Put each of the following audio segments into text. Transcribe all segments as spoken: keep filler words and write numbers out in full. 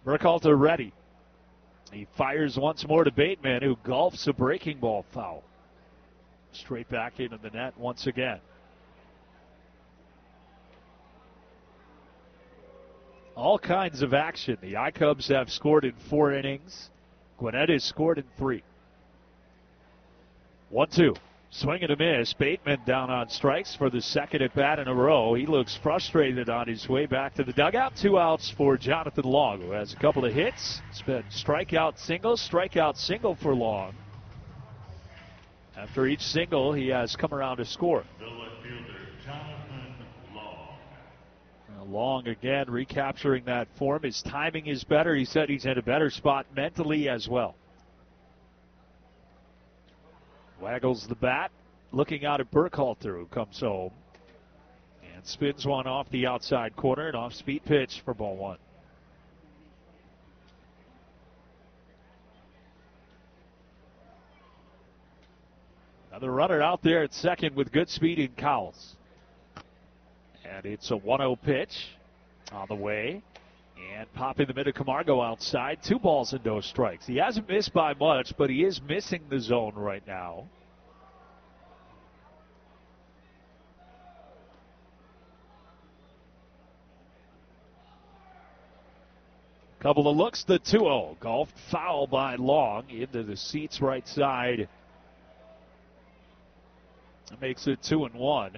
Burkhalter ready. He fires once more to Bateman, who golfs a breaking ball foul. Straight back into the net once again. All kinds of action. The I-Cubs have scored in four innings. Gwinnett has scored in three. one two. Swing and a miss. Bateman down on strikes for the second at bat in a row. He looks frustrated on his way back to the dugout. Two outs for Jonathan Long, who has a couple of hits. It's been strikeout single, strikeout single for Long. After each single, he has come around to score. The left fielder, Jonathan Long. Now Long again recapturing that form. His timing is better. He said he's in a better spot mentally as well. Waggles the bat, looking out at Burkhalter, who comes home and spins one off the outside corner. An off-speed pitch for ball one. Another runner out there at second with good speed in Cowles. And it's a one oh pitch on the way. And popping the mid of Camargo outside. Two balls and no strikes. He hasn't missed by much, but he is missing the zone right now. Couple of looks, the two oh. Golfed foul by Long into the seats right side. That makes it two and one.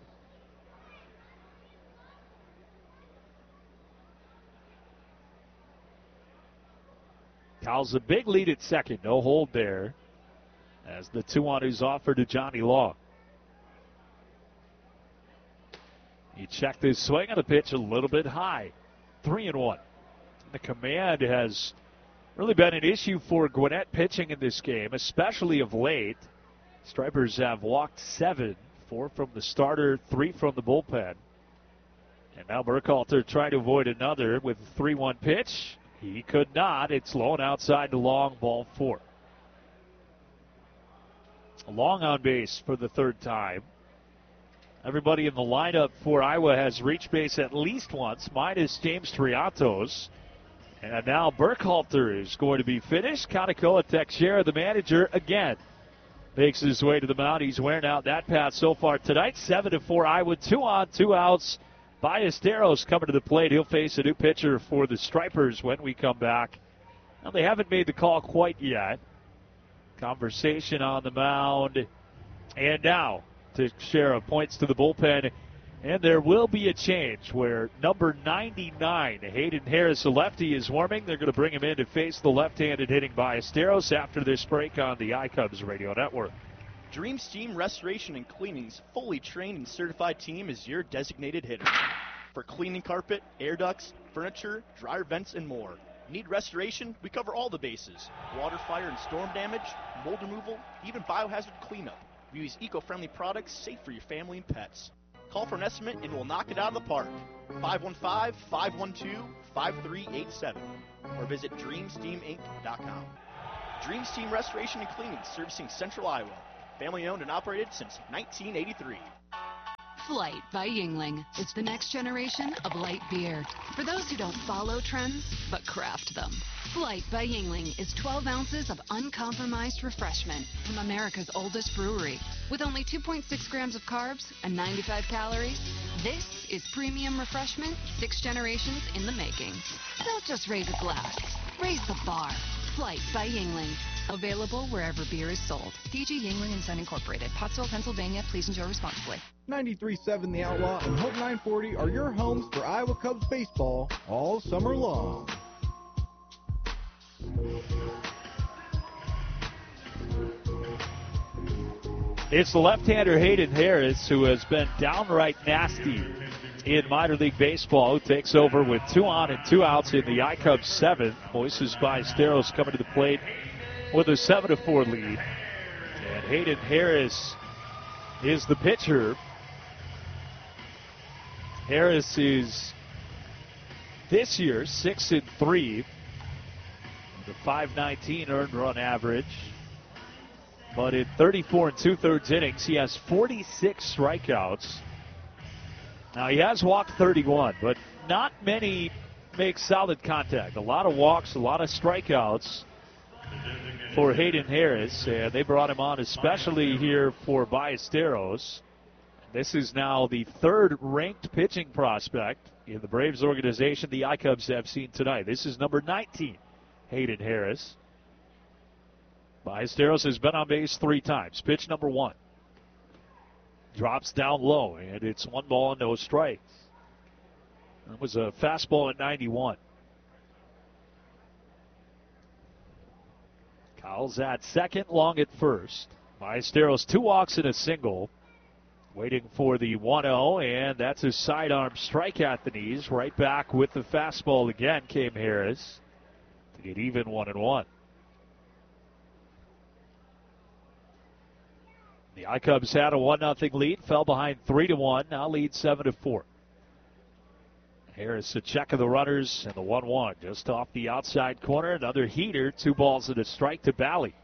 Cowles a big lead at second. No hold there as the two on is offered to Johnny Long. He checked his swing on the pitch a little bit high. Three and one. The command has really been an issue for Gwinnett pitching in this game, especially of late. Stripers have walked seven, four from the starter, three from the bullpen. And now Burkhalter trying to avoid another with a three one pitch. He could not. It's low and outside to Long, ball four. Long on base for the third time. Everybody in the lineup for Iowa has reached base at least once, minus James Triatos. And now Burkhalter is going to be finished. Kanakoa Teixeira, the manager, again makes his way to the mound. He's wearing out that path so far tonight. seven to four Iowa, two on, two outs. Ballesteros coming to the plate. He'll face a new pitcher for the Stripers when we come back. Now, they haven't made the call quite yet. Conversation on the mound. And now Teixeira points to the bullpen. And there will be a change where number ninety-nine, Hayden Harris, a lefty, is warming. They're going to bring him in to face the left-handed hitting Ballesteros after this break on the I-Cubs Radio Network. Dream Steam Restoration and Cleaning's fully trained and certified team is your designated hitter. For cleaning carpet, air ducts, furniture, dryer vents, and more. Need restoration? We cover all the bases. Water, fire, and storm damage, mold removal, even biohazard cleanup. We use eco-friendly products safe for your family and pets. Call for an estimate and we'll knock it out of the park. five one five, five one two, five three eight seven or visit dream steam inc dot com. Dream Steam Restoration and Cleaning, servicing Central Iowa. Family owned and operated since nineteen eighty-three. Flight by Yuengling. It's the next generation of light beer. For those who don't follow trends, but craft them. Flight by Yuengling is twelve ounces of uncompromised refreshment from America's oldest brewery. With only two point six grams of carbs and ninety-five calories, this is premium refreshment six generations in the making. Don't just raise a glass. Raise the bar. Flight by Yuengling. Available wherever beer is sold. D G Yuengling and Son Incorporated. Pottsville, Pennsylvania. Please enjoy responsibly. ninety-three point seven The Outlaw and Hope nine forty are your homes for Iowa Cubs baseball all summer long. It's the left-hander Hayden Harris, who has been downright nasty in minor league baseball, who takes over with two on and two outs in the I-Cubs seventh. Moises Ballesteros coming to the plate with a seven to four lead. And Hayden Harris is the pitcher. Harris is this year six and three. The five nineteen earned run average. But in thirty-four and two-thirds innings, he has forty-six strikeouts. Now, he has walked thirty-one, but not many make solid contact. A lot of walks, a lot of strikeouts for Hayden Harris, and they brought him on especially here for Ballesteros. This is now the third ranked pitching prospect in the Braves organization the I-Cubs have seen tonight. This is number nineteen, Hayden Harris. Ballesteros has been on base three times. Pitch number one. Drops down low, and it's one ball and no strikes. That was a fastball at ninety-one. Kyle's at second, Long at first. Ballesteros two walks and a single. Waiting for the one oh, and that's a sidearm strike at the knees. Right back with the fastball again came Harris to get even one and one. The I-Cubs had a one nothing lead, fell behind three to one, now lead seven to four. Harris a check of the runners and the one one just off the outside corner. Another heater, two balls and a strike to Bally.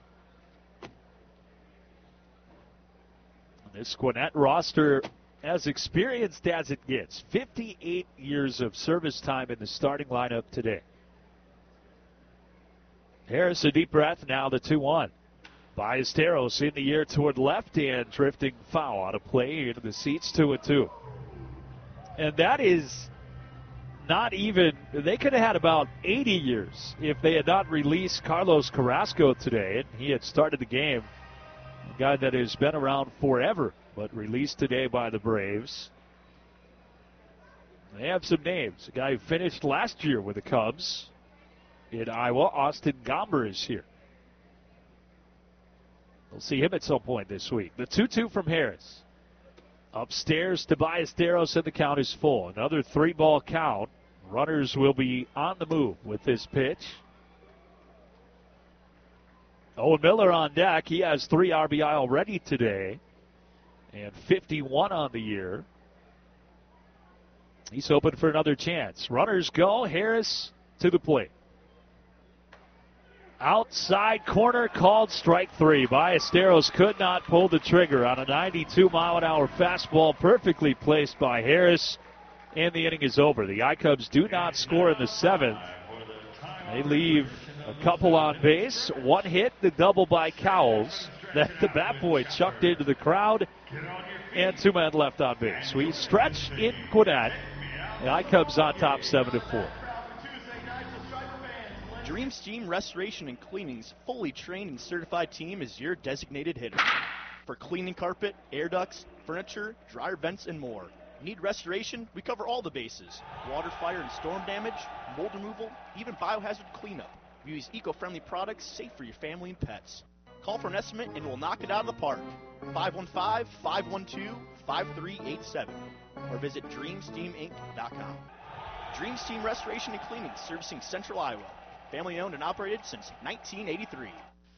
This Gwinnett roster as experienced as it gets. fifty-eight years of service time in the starting lineup today. Harris a deep breath, now the two one. Ballesteros in the air toward left and drifting foul out of play into the seats, two and two. And that is not even, they could have had about eighty years if they had not released Carlos Carrasco today. And he had started the game. A guy that has been around forever, but released today by the Braves. They have some names. A guy who finished last year with the Cubs in Iowa, Austin Gomber, is here. We'll see him at some point this week. The two two from Harris. Upstairs to Ballesteros, and the count is full. Another three-ball count. Runners will be on the move with this pitch. Owen Miller on deck. He has three R B I already today and fifty-one on the year. He's hoping for another chance. Runners go. Harris to the plate. Outside corner, called strike three. Ballesteros could not pull the trigger on a ninety-two mile an hour fastball, perfectly placed by Harris, and the inning is over. The I-Cubs do not score in the seventh. They leave a couple on base. One hit, the double by Cowles. That the bat boy chucked into the crowd, and two men left on base. We stretch in Gwinnett. The I-Cubs on top, seven to four. Dream Steam Restoration and Cleaning's fully trained and certified team is your designated hitter. For cleaning carpet, air ducts, furniture, dryer vents, and more. Need restoration? We cover all the bases. Water, fire, and storm damage, mold removal, even biohazard cleanup. We use eco-friendly products safe for your family and pets. Call for an estimate and we'll knock it out of the park. five one five, five one two, five three eight seven or visit dream steam inc dot com. Dream Steam Restoration and Cleaning, servicing Central Iowa. Family owned and operated since nineteen eighty-three.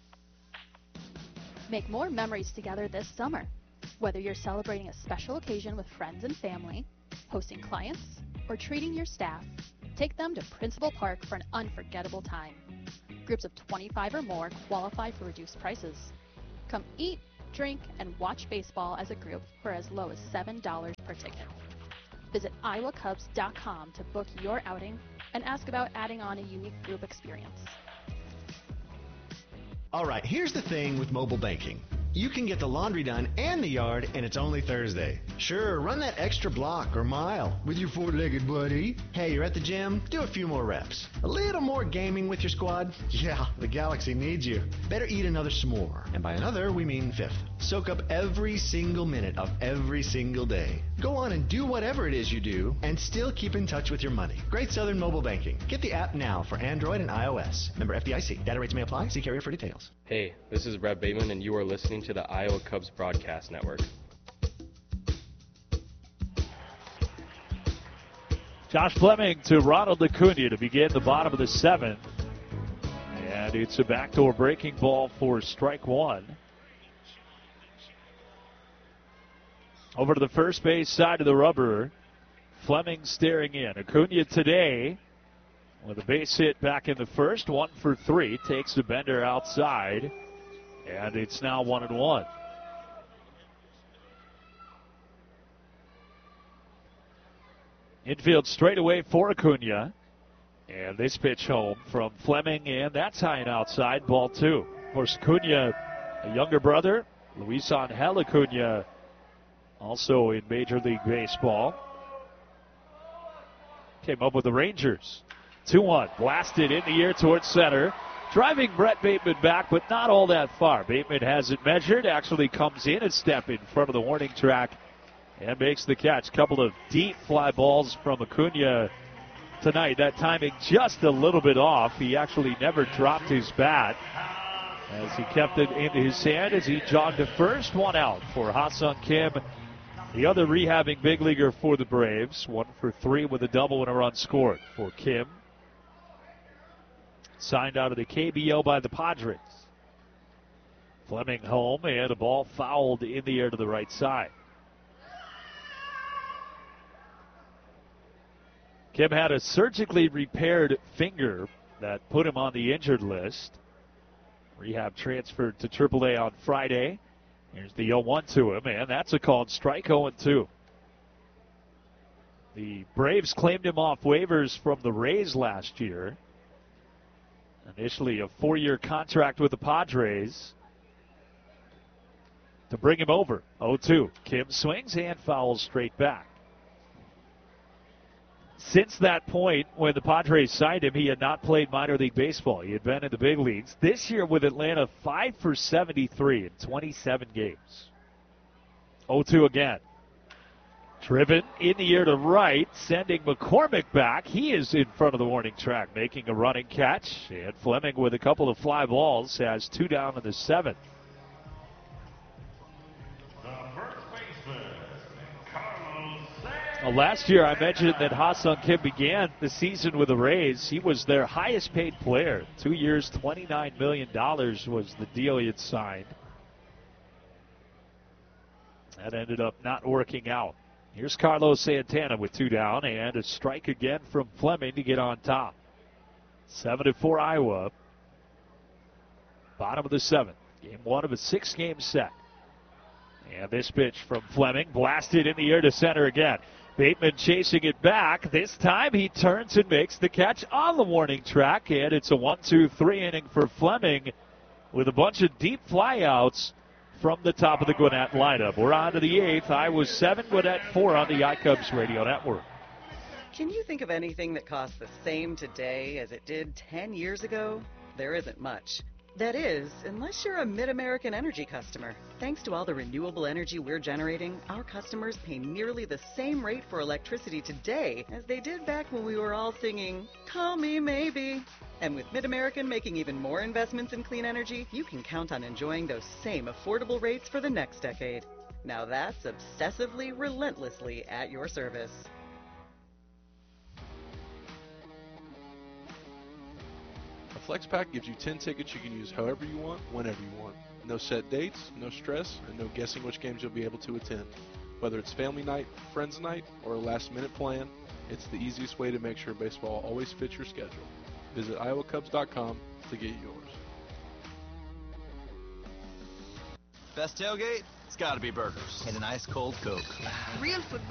Make more memories together this summer. Whether you're celebrating a special occasion with friends and family, hosting clients, or treating your staff, take them to Principal Park for an unforgettable time. Groups of twenty-five or more qualify for reduced prices. Come eat, drink, and watch baseball as a group for as low as seven dollars per ticket. Visit iowa cubs dot com to book your outing and ask about adding on a unique group experience. All right, here's the thing with mobile banking. You can get the laundry done and the yard, and it's only Thursday. Sure, run that extra block or mile with your four-legged buddy. Hey, you're at the gym? Do a few more reps. A little more gaming with your squad? Yeah, the Galaxy needs you. Better eat another s'more. And by another, we mean fifth. Soak up every single minute of every single day. Go on and do whatever it is you do, and still keep in touch with your money. Great Southern Mobile Banking. Get the app now for Android and iOS. Member F D I C. Data rates may apply. See carrier for details. Hey, this is Brett Bateman, and you are listening to the Iowa Cubs Broadcast Network. Josh Fleming to Ronald Acuna to begin the bottom of the seventh. And it's a backdoor breaking ball for strike one. Over to the first base side of the rubber. Fleming staring in. Acuna today with a base hit back in the first. One for three. Takes the bender outside. And it's now one and one. Infield straightaway for Acuna. And this pitch home from Fleming, and that's high and outside, ball two. Of course, Acuna, a younger brother, Luis Angel Acuna, also in Major League Baseball, came up with the Rangers. two one, blasted in the air towards center, driving Brett Bateman back, but not all that far. Bateman has it measured, actually comes in a step in front of the warning track and makes the catch. Couple of deep fly balls from Acuna tonight. That timing just a little bit off. He actually never dropped his bat as he kept it in his hand as he jogged to first. One out for Ha-Seong Kim, the other rehabbing big leaguer for the Braves. One for three with a double and a run scored for Kim. Signed out of the K B O by the Padres. Fleming home, and a ball fouled in the air to the right side. Kim had a surgically repaired finger that put him on the injured list. Rehab transferred to triple A on Friday. Here's the oh one to him, and that's a called strike. oh two. The Braves claimed him off waivers from the Rays last year. Initially a four-year contract with the Padres to bring him over. oh two. Kim swings and fouls straight back. Since that point, when the Padres signed him, he had not played minor league baseball. He had been in the big leagues. This year with Atlanta, five for seventy-three in twenty-seven games. oh two again. Driven in the air to right, sending McCormick back. He is in front of the warning track, making a running catch. And Fleming, with a couple of fly balls, has two down in the seventh. Well, last year I mentioned that Ha-Seong Kim began the season with the Rays. He was their highest paid player. Two years, twenty-nine million dollars was the deal he had signed. That ended up not working out. Here's Carlos Santana with two down, and a strike again from Fleming to get on top. seven to four Iowa. Bottom of the seventh. Game one of a six-game set. And this pitch from Fleming, blasted in the air to center again. Bateman chasing it back. This time he turns and makes the catch on the warning track, and it's a one two three inning for Fleming with a bunch of deep flyouts from the top of the Gwinnett lineup. We're on to the eighth. Iowa seven, Gwinnett four on the iCubs Radio Network. Can you think of anything that costs the same today as it did ten years ago? There isn't much. That is, unless you're a Mid-American Energy customer. Thanks to all the renewable energy we're generating, our customers pay nearly the same rate for electricity today as they did back when we were all singing, "Call Me Maybe." And with Mid-American making even more investments in clean energy, you can count on enjoying those same affordable rates for the next decade. Now that's obsessively, relentlessly at your service. A FlexPack gives you ten tickets you can use however you want, whenever you want. No set dates, no stress, and no guessing which games you'll be able to attend. Whether it's family night, friends night, or a last-minute plan, it's the easiest way to make sure baseball always fits your schedule. Visit iowa cubs dot com to get yours. Best tailgate? It's got to be burgers and an ice cold Coke. Real football.